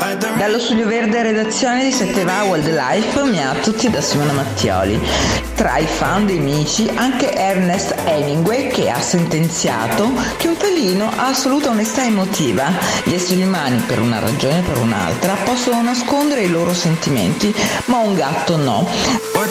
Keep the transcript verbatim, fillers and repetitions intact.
Dallo Studio Verde redazione di sette va Wildlife, mi ha tutti da Simona Mattioli. Tra i fan dei Mici anche Ernest Hemingway, che ha sentenziato che un felino ha assoluta onestà emotiva. Gli esseri umani, per una ragione o per un'altra, possono nascondere i loro sentimenti, ma un gatto no.